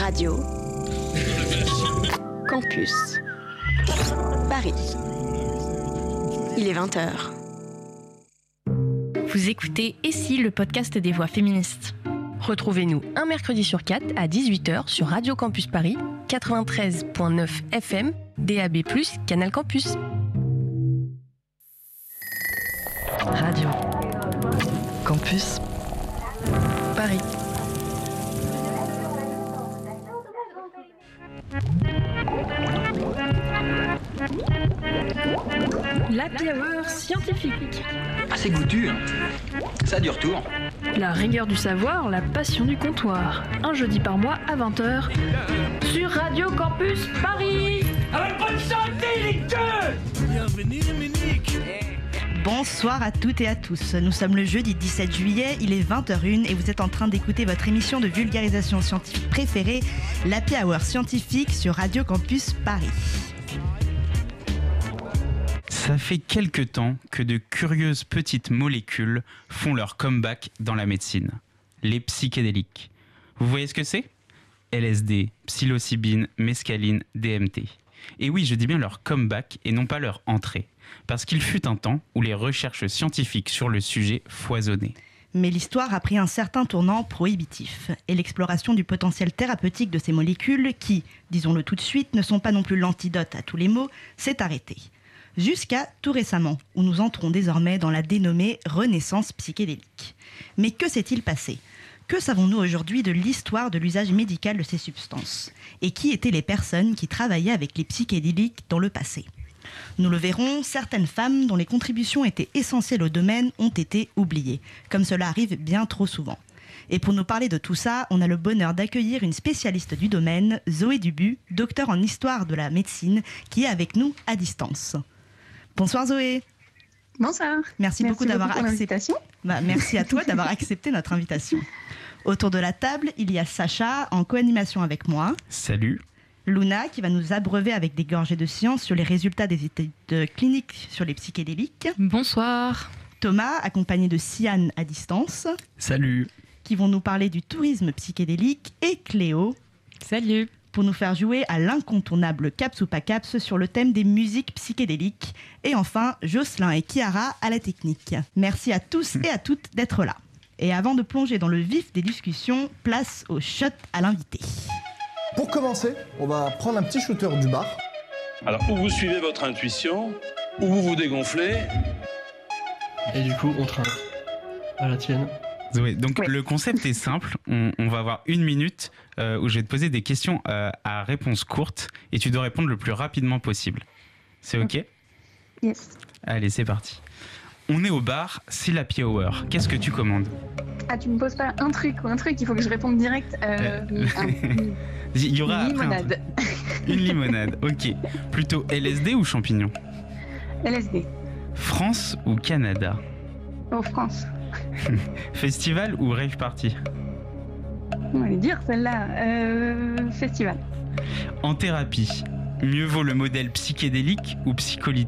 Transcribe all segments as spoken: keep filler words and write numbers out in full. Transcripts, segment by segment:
Radio Campus Paris. Il est vingt heures. Vous écoutez Et si, le podcast des voix féministes. Retrouvez-nous un mercredi sur quatre à dix-huit heures sur Radio Campus Paris, quatre-vingt-treize virgule neuf F M, D A B plus, Canal Campus. Radio Campus Paris. L'happy hour scientifique. Ah, c'est goûtu, hein. Ça a du retour. La rigueur du savoir, la passion du comptoir. Un jeudi par mois à vingt heures sur Radio Campus Paris. Avec bonne santé, les deux. Bienvenue, Dominique. Bonsoir à toutes et à tous. Nous sommes le jeudi dix-sept juillet, il est vingt heures une et vous êtes en train d'écouter votre émission de vulgarisation scientifique préférée, l'Happy Hour scientifique sur Radio Campus Paris. Ça fait quelque temps que de curieuses petites molécules font leur comeback dans la médecine. Les psychédéliques. Vous voyez ce que c'est ? L S D, psilocybine, mescaline, D M T. Et oui, je dis bien leur comeback et non pas leur entrée. Parce qu'il fut un temps où les recherches scientifiques sur le sujet foisonnaient. Mais l'histoire a pris un certain tournant prohibitif. Et l'exploration du potentiel thérapeutique de ces molécules, qui, disons-le tout de suite, ne sont pas non plus l'antidote à tous les maux, s'est arrêtée. Jusqu'à tout récemment, où nous entrons désormais dans la dénommée renaissance psychédélique. Mais que s'est-il passé ? Que savons-nous aujourd'hui de l'histoire de l'usage médical de ces substances ? Et qui étaient les personnes qui travaillaient avec les psychédéliques dans le passé ? Nous le verrons, certaines femmes dont les contributions étaient essentielles au domaine ont été oubliées, comme cela arrive bien trop souvent. Et pour nous parler de tout ça, on a le bonheur d'accueillir une spécialiste du domaine, Zoé Dubu, docteur en histoire de la médecine, qui est avec nous à distance. Bonsoir Zoé. Bonsoir. Merci, merci beaucoup d'avoir beaucoup accepté. Bah, merci à toi d'avoir accepté notre invitation. Autour de la table, il y a Sacha en co-animation avec moi. Salut. Luna qui va nous abreuver avec des gorgées de science sur les résultats des études cliniques sur les psychédéliques. Bonsoir. Thomas accompagné de Sian à distance. Salut. Qui vont nous parler du tourisme psychédélique. Et Cléo. Salut. Pour nous faire jouer à l'incontournable Caps ou pas Caps sur le thème des musiques psychédéliques. Et enfin, Jocelyn et Chiara à la technique. Merci à tous et à toutes d'être là. Et avant de plonger dans le vif des discussions, place au shot à l'invité. Pour commencer, on va prendre un petit shooter du bar. Alors, ou vous suivez votre intuition, ou vous vous dégonflez. Et du coup, on trinque à la tienne. Zoé, donc oui. Le concept est simple. On, on va avoir une minute euh, où je vais te poser des questions euh, à réponse courte et tu dois répondre le plus rapidement possible. C'est OK ? Yes. Allez, c'est parti. On est au bar, c'est l'happy hour. Qu'est-ce que tu commandes ? Ah, tu me poses pas un truc ou un truc, il faut que je réponde direct. Euh, Euh, un- une Il y aura après un limonade. truc. Une limonade, ok. Plutôt L S D ou champignons ? L S D. France ou Canada ? Oh, France. Festival ou rave party ? On va les dire celle-là. Euh, festival. En thérapie, mieux vaut le modèle psychédélique ou psycholytique ?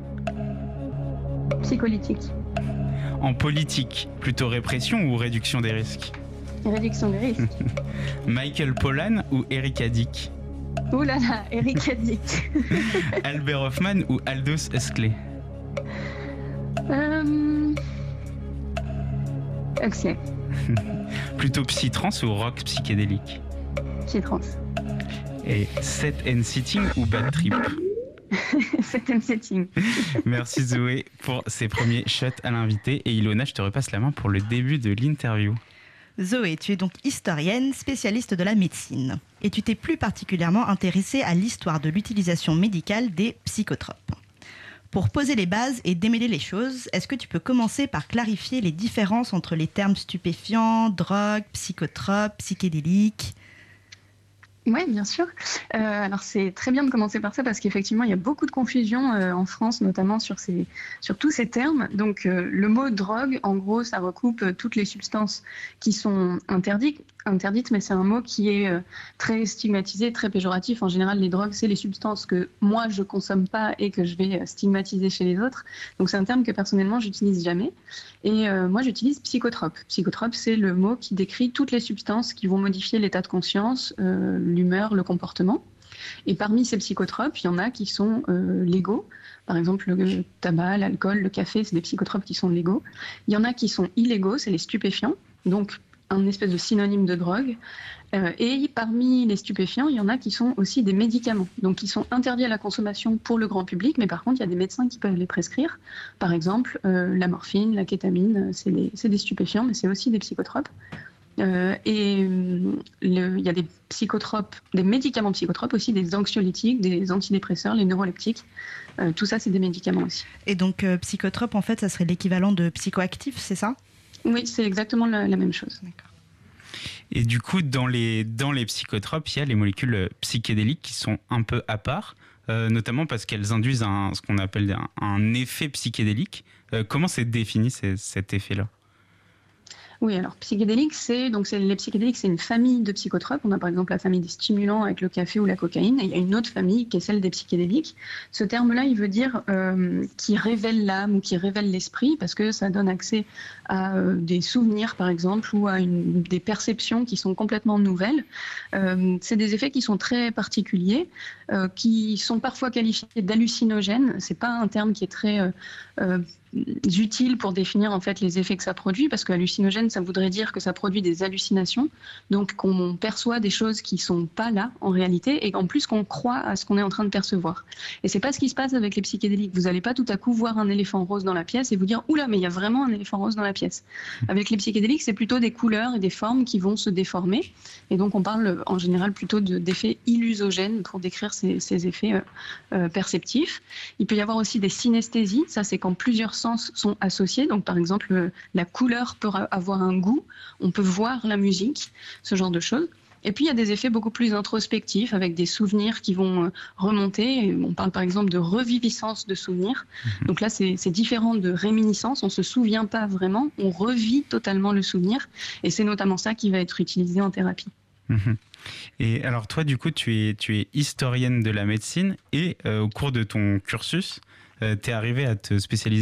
Psycholytique. En politique, plutôt répression ou réduction des risques ? Réduction des risques. Michael Pollan ou Erika Dick ? Ouh là là, Erika Dick. Albert Hoffman ou Aldous Huxley ? euh... Huxley. Plutôt psytrans ou rock psychédélique ? Psytrans. Et set and sitting ou bad trip ? Set and setting. Merci Zoé pour ces premiers shots à l'invité. Et Ilona, je te repasse la main pour le début de l'interview. Zoé, tu es donc historienne, spécialiste de la médecine. Et tu t'es plus particulièrement intéressée à l'histoire de l'utilisation médicale des psychotropes. Pour poser les bases et démêler les choses, est-ce que tu peux commencer par clarifier les différences entre les termes stupéfiants, drogue, psychotrope, psychédélique ? Oui, bien sûr. Euh, alors c'est très bien de commencer par ça parce qu'effectivement il y a beaucoup de confusion euh, en France, notamment sur, ces, sur tous ces termes. Donc euh, le mot drogue, en gros, ça recoupe euh, toutes les substances qui sont interdites, interdites mais c'est un mot qui est euh, très stigmatisé, très péjoratif. En général, les drogues, c'est les substances que moi je consomme pas et que je vais stigmatiser chez les autres. Donc c'est un terme que personnellement j'utilise jamais. Et euh, moi j'utilise psychotrope. Psychotrope, c'est le mot qui décrit toutes les substances qui vont modifier l'état de conscience, euh, l'humeur, le comportement. Et parmi ces psychotropes, il y en a qui sont euh, légaux. Par exemple, le tabac, l'alcool, le café, c'est des psychotropes qui sont légaux. Il y en a qui sont illégaux, c'est les stupéfiants, donc un espèce de synonyme de drogue. Euh, et parmi les stupéfiants, il y en a qui sont aussi des médicaments, donc qui sont interdits à la consommation pour le grand public, mais par contre, il y a des médecins qui peuvent les prescrire. Par exemple, euh, la morphine, la kétamine, c'est des, c'est des stupéfiants, mais c'est aussi des psychotropes. Euh, et il y a des psychotropes, des médicaments psychotropes aussi, des anxiolytiques, des antidépresseurs, les neuroleptiques. Euh, tout ça, c'est des médicaments aussi. Et donc, euh, psychotrope, en fait, ça serait l'équivalent de psychoactif, c'est ça ? Oui, c'est exactement la, la même chose. D'accord. Et du coup, dans les, dans les psychotropes, il y a les molécules psychédéliques qui sont un peu à part, euh, notamment parce qu'elles induisent un, ce qu'on appelle un, un effet psychédélique. Euh, comment c'est défini ces, cet effet-là ? Oui, alors psychédélique, c'est donc c'est, les psychédéliques, c'est une famille de psychotropes. On a par exemple la famille des stimulants avec le café ou la cocaïne, et il y a une autre famille qui est celle des psychédéliques. Ce terme-là, il veut dire euh, qui révèle l'âme ou qui révèle l'esprit, parce que ça donne accès à euh, des souvenirs, par exemple, ou à une, des perceptions qui sont complètement nouvelles. Euh, c'est des effets qui sont très particuliers, euh, qui sont parfois qualifiés d'hallucinogènes. C'est pas un terme qui est très euh, euh, utile pour définir en fait les effets que ça produit, parce que hallucinogène, ça voudrait dire que ça produit des hallucinations, donc qu'on perçoit des choses qui sont pas là en réalité, et en plus qu'on croit à ce qu'on est en train de percevoir. Et c'est pas ce qui se passe avec les psychédéliques. Vous allez pas tout à coup voir un éléphant rose dans la pièce et vous dire oula, mais il y a vraiment un éléphant rose dans la pièce. Avec les psychédéliques, c'est plutôt des couleurs et des formes qui vont se déformer, et donc on parle en général plutôt de, d'effets illusogènes pour décrire ces, ces effets euh, euh, perceptifs. Il peut y avoir aussi des synesthésies, ça c'est quand plusieurs sens sont associés, donc par exemple la couleur peut avoir un goût, on peut voir la musique, ce genre de choses. Et puis il y a des effets beaucoup plus introspectifs avec des souvenirs qui vont remonter. On parle par exemple de reviviscence de souvenirs. Donc là c'est, c'est différent de réminiscence, on ne se souvient pas vraiment, on revit totalement le souvenir, et c'est notamment ça qui va être utilisé en thérapie. Et alors toi du coup tu es, tu es historienne de la médecine, et euh, au cours de ton cursus, euh, tu es arrivée à te spécialiser